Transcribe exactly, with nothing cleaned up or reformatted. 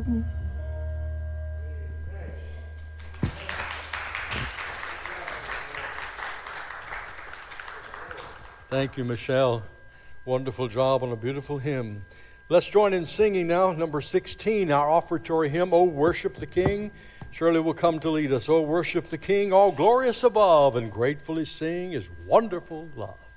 Thank you, Michelle. Wonderful job on a beautiful hymn. Let's join in singing now, number sixteen, our offertory hymn, "Oh, Worship the King." Shirley will come to lead us. "Oh, worship the King, all glorious above, and gratefully sing His wonderful love."